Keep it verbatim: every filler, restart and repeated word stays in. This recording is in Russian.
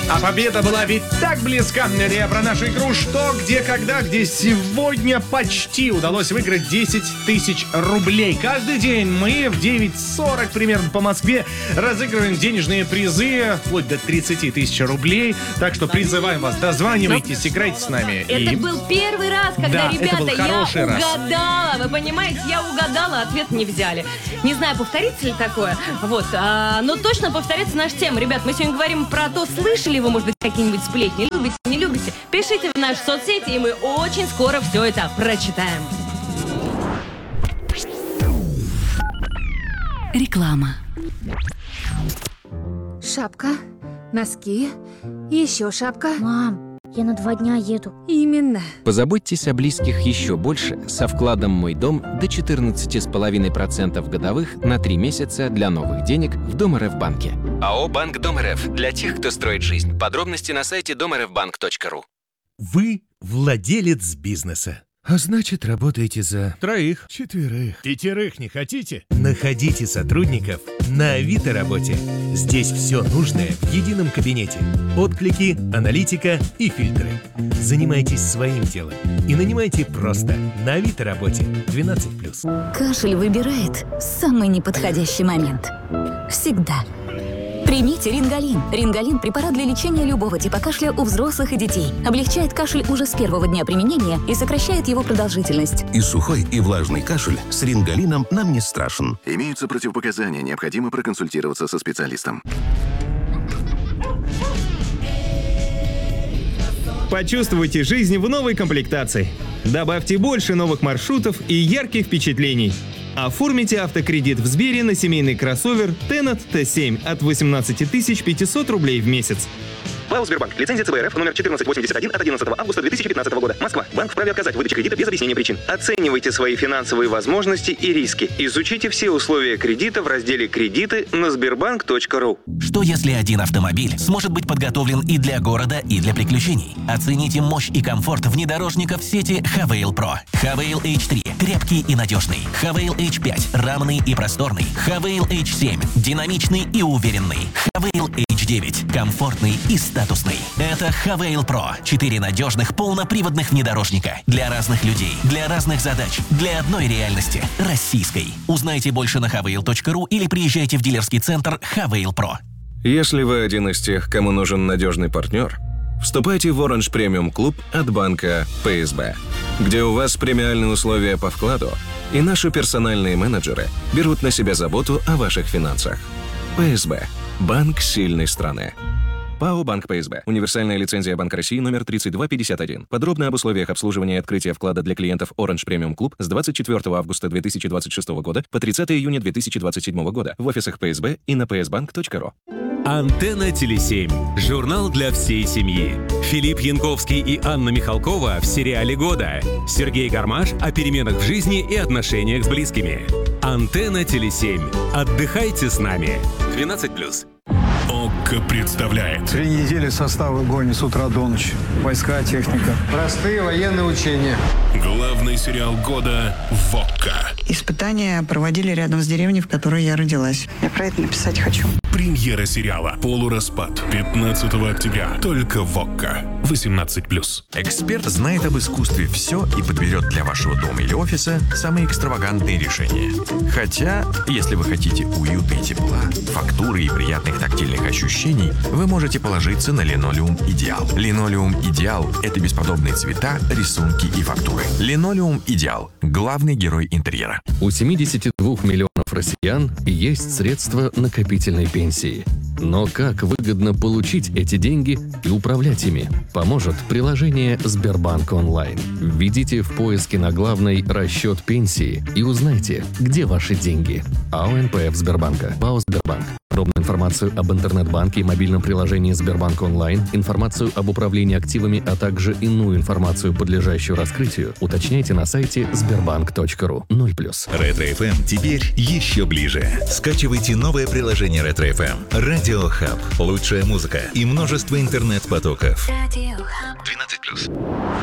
А победа была ведь так близка. Я про нашу игру «Что, где, когда», где сегодня почти удалось выиграть десять тысяч рублей. Каждый день мы в девять сорок примерно по Москве разыгрываем денежные призы вплоть до тридцать тысяч рублей. Так что призываем вас, дозванивайтесь, играйте с нами. Это И... был первый раз, когда, да, ребята, я раз. угадала. Вы понимаете, я угадала, ответ не взяли. Не знаю, повторится ли такое. Вот, а, но точно повторится наша тема. Ребят, мы сегодня говорим про то, слышали вы, может быть, какие-нибудь сплетни. Любите, не любите? Пишите в наши соцсети, и мы очень скоро все это прочитаем. Реклама. Шапка, носки, еще шапка. Мам, я на два дня еду. Именно. Позаботьтесь о близких еще больше со вкладом «Мой дом» до четырнадцать целых пять десятых процента годовых на три месяца для новых денег в Дом.РФ-банке. АО «Банк Дом.РФ» для тех, кто строит жизнь. Подробности на сайте дом эр эф банк точка ру. Вы владелец бизнеса. А значит, работаете за... Троих. Четверых. Пятерых не хотите? Находите сотрудников на Авито работе. Здесь все нужное в едином кабинете. Отклики, аналитика и фильтры. Занимайтесь своим делом и нанимайте просто на Авито работе двенадцать плюс. Кашель выбирает самый неподходящий момент. Всегда. Примите Рингалин. Рингалин – препарат для лечения любого типа кашля у взрослых и детей. Облегчает кашель уже с первого дня применения и сокращает его продолжительность. И сухой, и влажный кашель с Рингалином нам не страшен. Имеются противопоказания, необходимо проконсультироваться со специалистом. Почувствуйте жизнь в новой комплектации. Добавьте больше новых маршрутов и ярких впечатлений. Оформите автокредит в Сбере на семейный кроссовер Tenat Т семь от восемнадцать тысяч пятьсот рублей в месяц. ПАО «Сбербанк». Лицензия ЦБ РФ номер четырнадцать восемьдесят один от одиннадцатого августа две тысячи пятнадцатого года. Москва. Банк вправе отказать в выдаче кредита без объяснения причин. Оценивайте свои финансовые возможности и риски. Изучите все условия кредита в разделе «Кредиты» на сбербанк точка ру. Что если один автомобиль сможет быть подготовлен и для города, и для приключений? Оцените мощь и комфорт внедорожников сети Хавейл Про. Хавейл эйч три – крепкий и надежный. Хавейл эйч пять – рамный и просторный. Хавейл эйч семь – динамичный и уверенный. Хавейл эйч девять – комфортный и статусный. Это Хавейл Про. Четыре надежных полноприводных внедорожника. Для разных людей, для разных задач, для одной реальности – российской. Узнайте больше на хавейл точка ру или приезжайте в дилерский центр Хавейл Про. Если вы один из тех, кому нужен надежный партнер, вступайте в Orange Premium Club от банка Пэ Эс Бэ, где у вас премиальные условия по вкладу, и наши персональные менеджеры берут на себя заботу о ваших финансах. Пэ Эс Бэ – банк сильной страны. ПАО «Банк Пэ Эс Бэ». Универсальная лицензия Банка России номер тридцать два пятьдесят один. Подробно об условиях обслуживания и открытия вклада для клиентов Orange Premium Club с двадцать четвёртого августа две тысячи двадцать шестого года по тридцатого июня две тысячи двадцать седьмого года в офисах Пэ Эс Бэ и на пэ эс банк точка ру. Антенна Теле семь. Журнал для всей семьи. Филипп Янковский и Анна Михалкова в сериале года. Сергей Гармаш о переменах в жизни и отношениях с близкими. Антенна Теле семь. Отдыхайте с нами. двенадцать плюс. ОККО представляет. Три недели состава гонит с утра до ночи. Войска, техника. Простые военные учения. Главный сериал года в ОККО. Испытания проводили рядом с деревней, в которой я родилась. Я про это написать хочу. Премьера сериала «Полураспад» пятнадцатого октября. Только в ОККО. восемнадцать плюс. Эксперт знает об искусстве все и подберет для вашего дома или офиса самые экстравагантные решения. Хотя, если вы хотите уюта и тепла, фактуры и приятных тактильных ощущений, вы можете положиться на Линолеум Идеал. Линолеум Идеал – это бесподобные цвета, рисунки и фактуры. Линолеум Идеал – главный герой интерьера. У семидесяти двух миллионов россиян есть средства накопительной пенсии. Но как выгодно получить эти деньги и управлять ими? Поможет приложение Сбербанк онлайн. Введите в поиске на главной «Расчет пенсии» и узнайте, где ваши деньги. АО эн пэ эф Сбербанка. ПАО Сбербанк. Подробную информацию об интернет-банке и мобильном приложении Сбербанк онлайн, информацию об управлении активами, а также иную информацию, подлежащую раскрытию, уточняйте на сайте сбербанк точка ру. ноль плюс. Ретро-эф эм теперь еще ближе. Скачивайте новое приложение Ретро-эф эм. Радио Хаб. Лучшая музыка и множество интернет-потоков. двенадцать плюс.